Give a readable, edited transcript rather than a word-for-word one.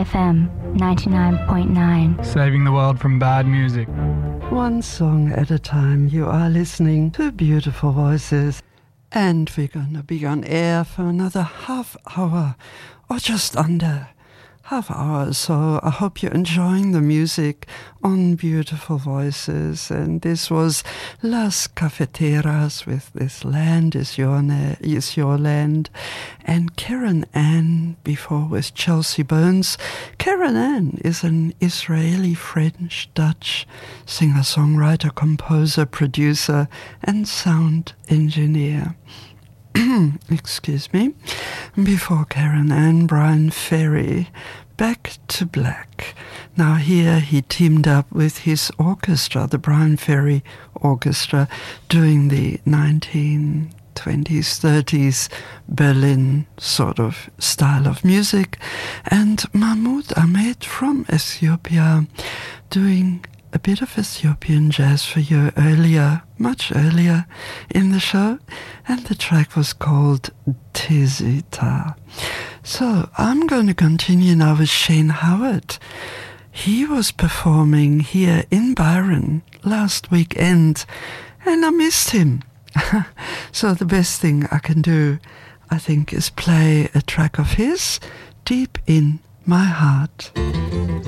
FM 99.9. Saving the world from bad music. One song at a time. You are listening to Beautiful Voices. And we're going to be on air for another half hour, or just under half hour. So I hope you're enjoying the music on Beautiful Voices. And this was Las Cafeteras with This Land is Your Land. And Karen Ann before with Chelsea Bones. Karen Ann is an Israeli, French, Dutch singer-songwriter, composer, producer, and sound engineer. Excuse me. Before Karen Ann, Bryan Ferry, Back to Black. Now here he teamed up with his orchestra, the Bryan Ferry Orchestra, doing the 1920s, 30s Berlin sort of style of music, and Mahmoud Ahmed from Ethiopia doing a bit of Ethiopian jazz for you much earlier in the show, and the track was called Tizita. So I'm going to continue now with Shane Howard. He was performing here in Byron last weekend, and I missed him. So the best thing I can do, I think, is play a track of his, Deep in My Heart.